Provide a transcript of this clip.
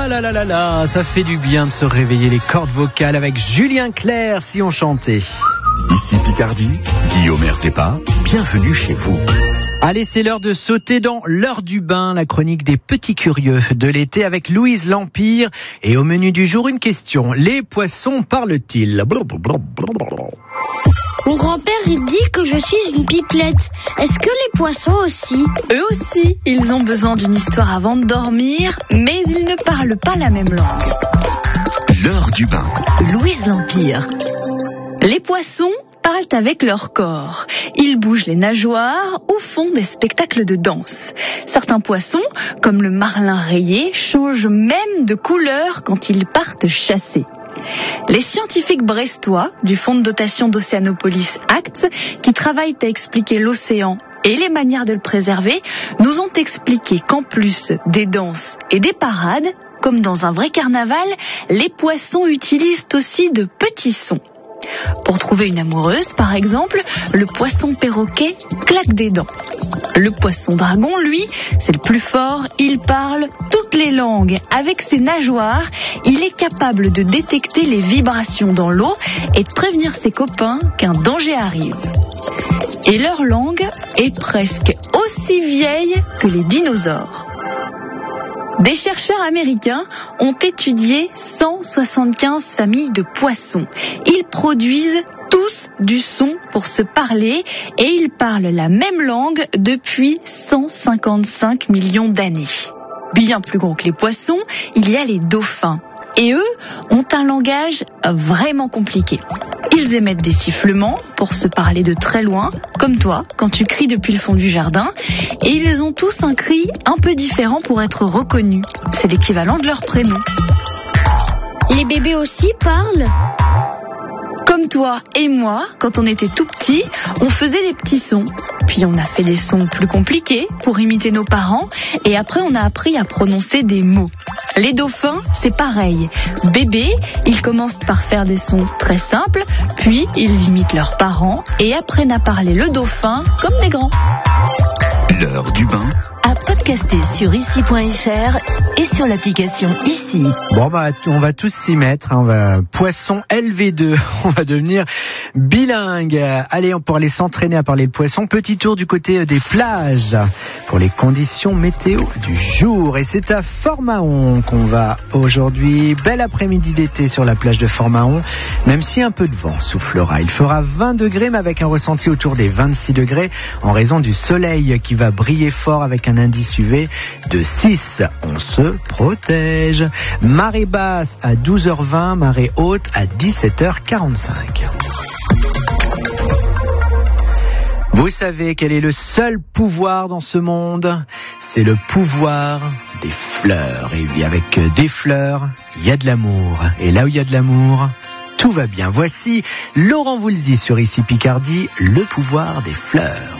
là là là là là, ça fait du bien de se réveiller les cordes vocales avec Julien Clerc si on chantait. Ici Picardie, Guillaume Herzépa, bienvenue chez vous. Allez, c'est l'heure de sauter dans l'heure du bain, la chronique des petits curieux de l'été avec Louise L'Empire. Et au menu du jour, une question. Les poissons parlent-ils ? Mon grand-père, il dit que je suis une pipelette. Est-ce que les poissons aussi ? Eux aussi, ils ont besoin d'une histoire avant de dormir, mais ils ne parlent pas la même langue. L'heure du bain. Louise L'Empire. Les poissons parlent avec leur corps. Ils bougent les nageoires ou font des spectacles de danse. Certains poissons, comme le marlin rayé, changent même de couleur quand ils partent chasser. Les scientifiques brestois du Fonds de dotation d'Océanopolis ACT, qui travaillent à expliquer l'océan et les manières de le préserver, nous ont expliqué qu'en plus des danses et des parades, comme dans un vrai carnaval, les poissons utilisent aussi de petits sons. Pour trouver une amoureuse, par exemple, le poisson perroquet claque des dents. Le poisson dragon, lui, c'est le plus fort, il parle toutes les langues. Avec ses nageoires, il est capable de détecter les vibrations dans l'eau et de prévenir ses copains qu'un danger arrive. Et leur langue est presque aussi vieille que les dinosaures. Des chercheurs américains ont étudié 175 familles de poissons. Ils produisent tous du son pour se parler et ils parlent la même langue depuis 155 millions d'années. Bien plus gros que les poissons, il y a les dauphins. Et eux ont un langage vraiment compliqué. Ils émettent des sifflements pour se parler de très loin, comme toi, quand tu cries depuis le fond du jardin. Et ils ont tous un cri un peu différent pour être reconnus. C'est l'équivalent de leur prénom. Les bébés aussi parlent ? Comme toi et moi, quand on était tout petits, on faisait des petits sons. Puis on a fait des sons plus compliqués pour imiter nos parents. Et après, on a appris à prononcer des mots. Les dauphins, c'est pareil. Bébés, ils commencent par faire des sons très simples, puis ils imitent leurs parents et apprennent à parler le dauphin comme des grands. L'heure du bain. À podcaster sur ici.fr et sur l'application Ici. Bon, on va tous s'y mettre. On va poisson LV2. On va devenir bilingue. Allez, pour aller s'entraîner à parler de poisson, petit tour du côté des plages pour les conditions météo du jour. Et c'est à Fort-Mahon qu'on va aujourd'hui. Bel après-midi d'été sur la plage de Fort-Mahon. Même si un peu de vent soufflera. Il fera 20 degrés, mais avec un ressenti autour des 26 degrés en raison du soleil qui va briller fort avec un indice UV de 6. On se protège. Marée basse à 12h20, marée haute à 17h45. Vous savez quel est le seul pouvoir dans ce monde ? C'est le pouvoir des fleurs. Et oui, avec des fleurs, il y a de l'amour. Et là où il y a de l'amour, tout va bien. Voici Laurent Voulzy sur Ici Picardie, le pouvoir des fleurs.